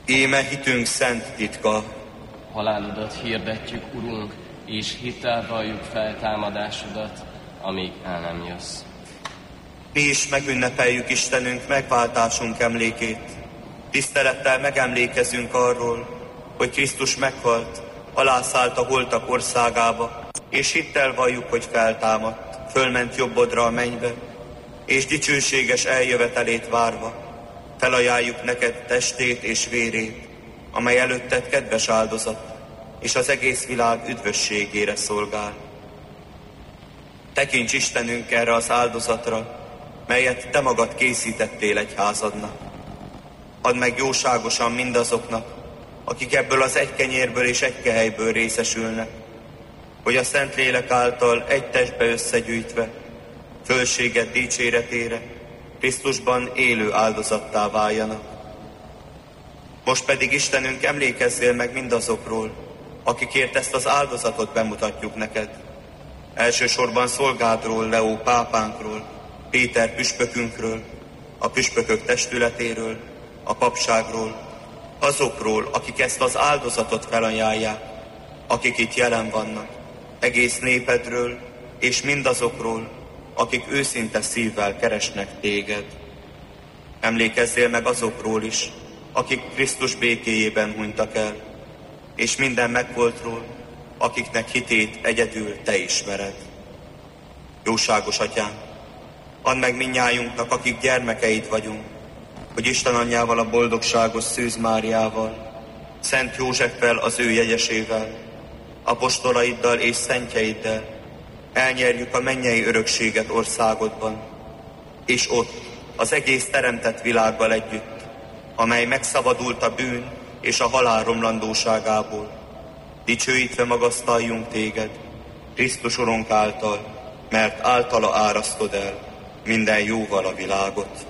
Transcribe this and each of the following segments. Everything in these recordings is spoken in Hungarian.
Íme hitünk szent titka. Halálodat hirdetjük, Urunk, és hittel valljuk feltámadásodat, amíg el nem jössz. Mi is megünnepeljük Istenünk megváltásunk emlékét. Tisztelettel megemlékezünk arról, hogy Krisztus meghalt, alászállt a holtak országába, és hittel valljuk, hogy feltámadt, fölment jobbodra a mennybe, és dicsőséges eljövetelét várva felajánljuk neked testét és vérét, amely előtted kedves áldozat, és az egész világ üdvösségére szolgál. Tekints Istenünk erre az áldozatra, melyet te magad készítettél egyházadnak. Add meg jóságosan mindazoknak, akik ebből az egy kenyérből és egy kehelyből részesülnek, hogy a Szentlélek által egy testbe összegyűjtve, fölséged dicséretére, Krisztusban élő áldozattá váljanak. Most pedig, Istenünk, emlékezzél meg mindazokról, akikért ezt az áldozatot bemutatjuk neked. Elsősorban szolgádról, Leó pápánkról, Péter püspökünkről, a püspökök testületéről, a papságról, azokról, akik ezt az áldozatot felajánlják, akik itt jelen vannak, egész népedről, és mindazokról, akik őszinte szívvel keresnek téged. Emlékezzél meg azokról is, akik Krisztus békéjében hunytak el, és minden megvoltról, akiknek hitét egyedül te ismered. Jóságos Atyám, add meg mindnyájunknak, akik gyermekeid vagyunk, hogy Isten anyjával, a boldogságos Szűz Máriával, Szent Józseffel, az ő jegyesével, apostolaiddal és szentjeiddel elnyerjük a mennyei örökséget országodban, és ott az egész teremtett világgal együtt, amely megszabadult a bűn és a halál romlandóságából, dicsőítve magasztaljunk téged, Krisztus Urunk által, mert általa árasztod el minden jóval a világot.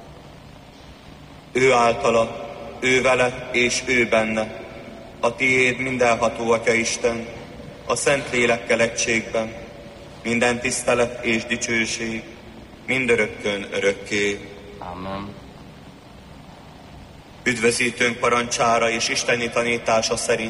Ő általa, ő vele és ő benne, a tiéd mindenható Atya Isten, a Szent Lélekkel egységben, minden tisztelet és dicsőség, mindörökkön örökké. Amen. Üdvözítőnk parancsára és isteni tanítása szerint